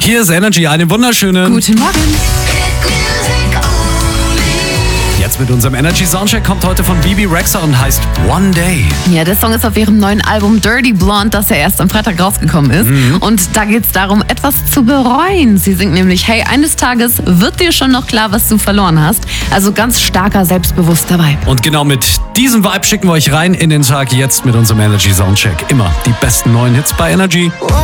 Hier ist Energy, einen wunderschönen. Guten Morgen. Jetzt mit unserem Energy Soundcheck kommt heute von Bebe Rexha und heißt One Day. Ja, der Song ist auf ihrem neuen Album Dirty Blonde, das ja erst am Freitag rausgekommen ist. Und da geht es darum, etwas zu bereuen. Sie singt nämlich, hey, eines Tages wird dir schon noch klar, was du verloren hast. Also ganz starker, selbstbewusster Vibe. Und genau mit diesem Vibe schicken wir euch rein in den Tag jetzt mit unserem Energy Soundcheck. Immer die besten neuen Hits bei Energy.